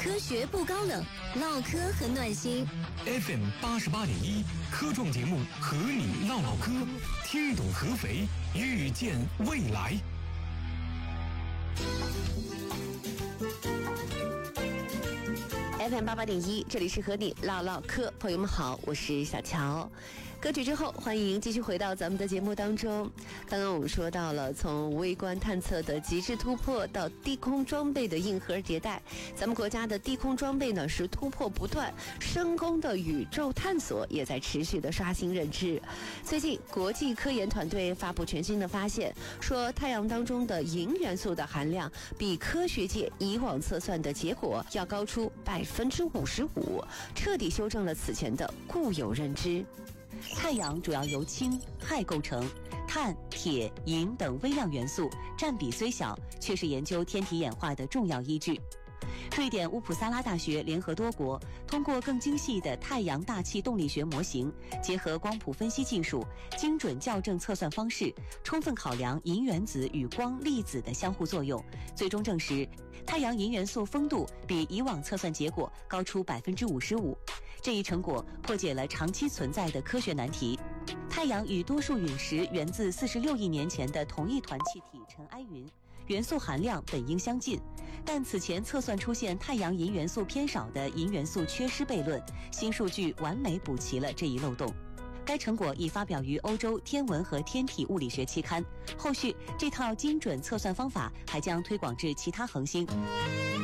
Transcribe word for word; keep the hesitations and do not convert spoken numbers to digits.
科学不高冷，唠嗑很暖心。 F M 八十八点一科创节目和你唠唠嗑，听懂合肥，遇见未来。 F M 八八点一，这里是和你唠唠嗑，朋友们好，我是小乔。歌曲之后，欢迎继续回到咱们的节目当中。刚刚我们说到了从微观探测的极致突破到地空装备的硬核迭代，咱们国家的地空装备呢是突破不断，深空的宇宙探索也在持续的刷新认知。最近，国际科研团队发布全新的发现，说太阳当中的银元素的含量比科学界以往测算的结果要高出百分之五十五，彻底修正了此前的固有认知。太阳主要由氢、氦构成，碳、铁、银等微量元素占比虽小，却是研究天体演化的重要依据。瑞典乌普萨拉大学联合多国，通过更精细的太阳大气动力学模型，结合光谱分析技术、精准校正测算方式，充分考量银原子与光粒子的相互作用，最终证实太阳银元素丰度比以往测算结果高出百分之五十五。这一成果破解了长期存在的科学难题。太阳与多数陨石源自四十六亿年前的同一团气体尘埃云，元素含量本应相近，但此前测算出现太阳银元素偏少的银元素缺失悖论，新数据完美补齐了这一漏洞。该成果已发表于欧洲天文和天体物理学期刊，后续这套精准测算方法还将推广至其他恒星。